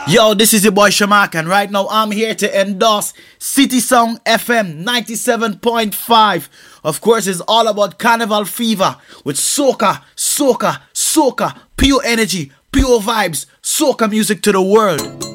Yo, this is your boy Shamak, and right now I'm here to endorse City Song FM 97.5. Of course, it's all about Carnival Fever with soca, soca, soca, pure energy, pure vibes, soca music to the world.